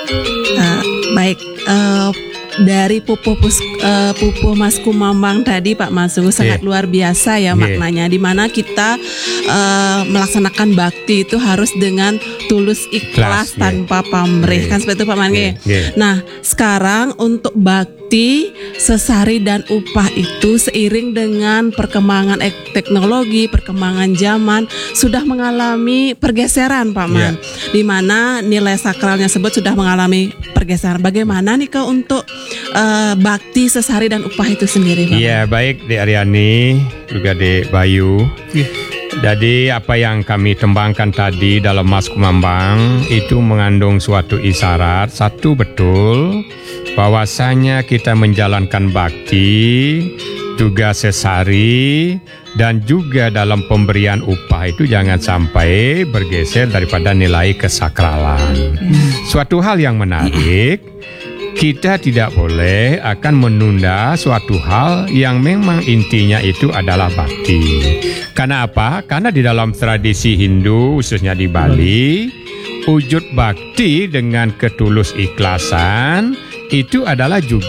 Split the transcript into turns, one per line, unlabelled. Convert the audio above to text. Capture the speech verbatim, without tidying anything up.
Uh, baik, uh, dari pupuh pus, uh, pupuh Mas Kumambang tadi Pak Mas sungguh sangat
Yeah.
luar biasa ya
Yeah.
maknanya, di mana kita uh, melaksanakan bakti itu harus dengan tulus ikhlas
Ikhlas, yeah.
tanpa pamrih,
Yeah.
kan seperti itu Pak Mangge.
Yeah. Yeah.
Nah sekarang untuk bakti sesari dan upah itu seiring dengan perkembangan ek- teknologi, perkembangan zaman sudah mengalami pergeseran Pak Man,
Yeah.
di mana nilai sakralnya tersebut sudah mengalami pergeseran. Bagaimana nih Kak untuk uh, bakti sesari dan upah itu sendiri Pak?
Iya, baik Dek Aryani, juga Dek Bayu. Jadi apa yang kami tembangkan tadi dalam Mas Kumambang itu mengandung suatu isyarat. Satu, betul bahwasanya kita menjalankan bakti, tugas sesari, dan juga dalam pemberian upah itu jangan sampai bergeser daripada nilai kesakralan. Suatu hal yang menarik, kita tidak boleh akan menunda suatu hal yang memang intinya itu adalah bakti. Karena apa? Karena di dalam tradisi Hindu, khususnya di Bali, wujud bakti dengan ketulus ikhlasan itu adalah juga